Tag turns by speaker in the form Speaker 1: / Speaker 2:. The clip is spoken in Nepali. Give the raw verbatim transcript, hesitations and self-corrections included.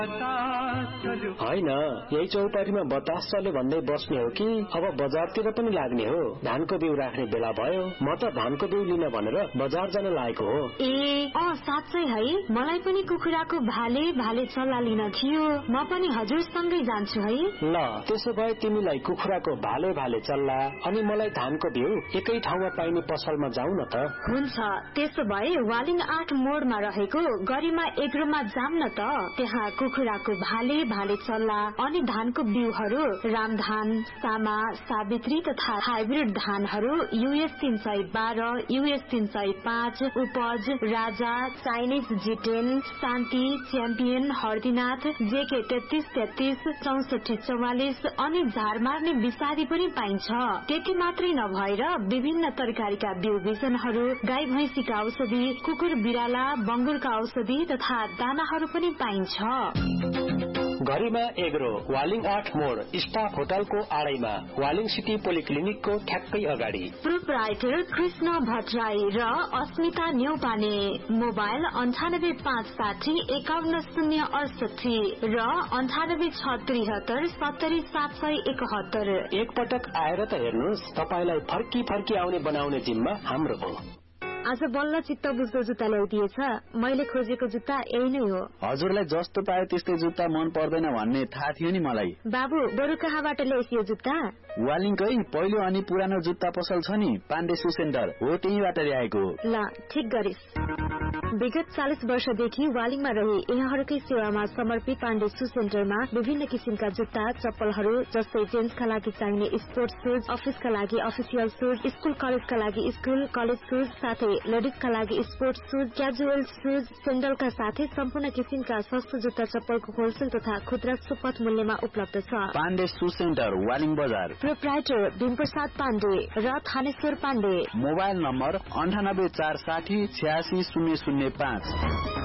Speaker 1: होइन, यही चौपाटीमा बतास चल्यो भन्दै बस्ने हो कि अब बजारतिर पनि लाग्ने हो? धानको बिउ राख्ने बेला भयो, म त धानको बिउ लिन भनेर बजार जान लागेको हो।
Speaker 2: ए अँ साँच्चै है, मलाई पनि कुखुराको भाले भाले चल्ला लिन थियो, म पनि हजुरसँगै जान्छु है।
Speaker 1: ल त्यसो भए तिमीलाई कुखुराको भाले भाले चल्ला अनि मलाई धानको बिउ एकै ठाउँमा पाइने पसलमा जाउँ न त।
Speaker 2: हुन्छ, त्यसो भए वालिङ आठ मोडमा रहेको गरिमा एग्रोमा जाम न त। त्यहाँ कुखुराको भाले भाले चल्ला अनि धानको बिउहरू रामधान, सामा, सावित्री तथा हाइब्रिड धानहरू यूएस तीन सय बाह्र, यूएस तीन सय पाँच, उपज, राजा, चाइनिज जिटेन, शान्ति, च्याम्पियन, हर्दीनाथ, जेके तेत्तीस तेत्तीस, चौसठी चौवालिस अनि झार मार्ने विषादी पनि पाइन्छ। त्यति मात्रै नभएर विभिन्न तरकारीका बिउ बिजनहरू, गाई भैंसीका औषधि, कुकुर बिराला, बंगुरका औषधि तथा दानाहरू पनि पाइन्छ।
Speaker 1: गरिमा एग्रो, वालिङ आठ मोड, स्टाफ होटलको आड़ैमा, वालिङ सिटी पोलिक्लिनिकको ठ्याक्कै अगाडि।
Speaker 2: प्रोप्राइटर कृष्ण भट्टराई र अस्मिता न्यौपाने। मोबाइल अन्ठानब्बे पाँच साठी एकाउन्न शून्य अडसठी र अन्ठानब्बे छ त्रिहत्तर सत्तरी सात सय एकहत्तर।
Speaker 1: एकपटक आएर त हेर्नुहोस्, तपाईलाई फर्की फर्की आउने बनाउने जिम्मा हाम्रो हो।
Speaker 2: आज बल्ल चित्त बुझ्दो जुत्ता ल्याइदिएछ, मैले खोजेको जुत्ता यही नै हो।
Speaker 3: हजुरलाई जस्तो पाए त्यस्तै जुत्ता मन पर्दैन भन्ने थाहा थियो नि मलाई।
Speaker 2: बाबु बरु कहाँबाट ल्याइस यो जुत्ता?
Speaker 3: वालिङकै पहिलो अनि पुरानो जुत्ता पसल छ नि, पाण्डे सु सेन्टर हो, त्यहीबाट ल्याएको।
Speaker 2: ल ठिक गरिस्। विगत चालीस वर्षदेखि वालिङमा रही यहाँहरूकै सेवामा समर्पित पाण्डे सु सेन्टरमा विभिन्न किसिमका जुत्ता चप्पलहरू जस्तै जेन्ट्सका लागि चाहिने स्पोर्ट्स सुज, अफिसका लागि अफिसियल सुज, स्कूल कलेजका लागि स्कूल कलेज सुज, साथै लेडिजका लागि स्पोर्ट्स सुज, क्याजुअल सुज, सेन्डलका साथै सम्पूर्ण किसिमका सस्तो जुत्ता चप्पलको होलसेल तथा खुद्रा सुपथ मूल्यमा उपलब्ध छ।
Speaker 3: पाण्डे सु सेन्टर वालिङ बजार।
Speaker 2: प्रोप्राइटर भीमप्रसाद पाण्डे र थानेश्वर पाण्डे।
Speaker 3: मोबाइल नम्बर अन्ठानब्बे चार साठी छ्यासी शून्य शून्य पाँच।